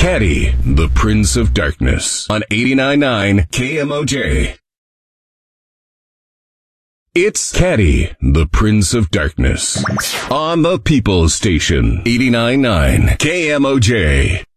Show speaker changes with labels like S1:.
S1: Caddy, the Prince of Darkness, on 89.9 KMOJ. It's Caddy, the Prince of Darkness, on the People's Station, 89.9 KMOJ.